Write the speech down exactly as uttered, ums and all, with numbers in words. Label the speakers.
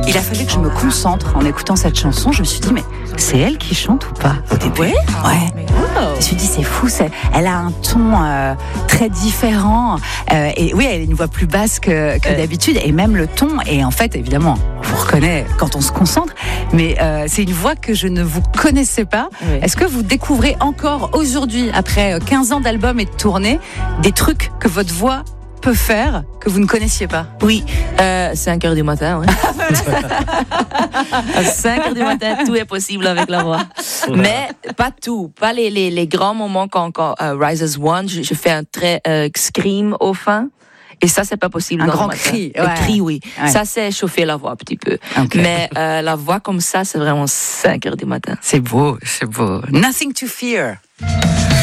Speaker 1: Il a fallu que je me concentre en écoutant cette chanson. Je me suis dit, mais c'est elle qui chante ou pas au début?
Speaker 2: Ouais.
Speaker 1: Ouais.
Speaker 2: Oh.
Speaker 1: Je me suis dit, c'est fou, c'est... elle a un ton euh, très différent. Euh, et oui, elle a une voix plus basse que, que
Speaker 2: Euh.
Speaker 1: d'habitude. Et même le ton. Et en fait, évidemment, on vous reconnaît quand on se concentre. Mais euh, c'est une voix que je ne vous connaissais pas.
Speaker 2: Oui.
Speaker 1: Est-ce que vous découvrez encore aujourd'hui, après quinze ans d'albums et de tournées, des trucs que votre voix peut faire que vous ne connaissiez pas?
Speaker 2: Oui, euh, cinq heures du matin, ouais. À cinq heures du matin, tout est possible avec la voix. Mais pas tout, pas les, les, les grands moments quand, quand uh, Rises One, je, je fais un très euh, scream au fin. Et ça, c'est pas possible.
Speaker 1: Un
Speaker 2: dans
Speaker 1: grand
Speaker 2: le matin.
Speaker 1: cri,
Speaker 2: Un
Speaker 1: ouais.
Speaker 2: cri, oui.
Speaker 1: Ouais.
Speaker 2: Ça, c'est chauffer la voix un petit peu.
Speaker 1: Okay.
Speaker 2: Mais euh, la voix comme ça, c'est vraiment cinq heures du matin.
Speaker 1: C'est beau, c'est beau. Nothing to fear.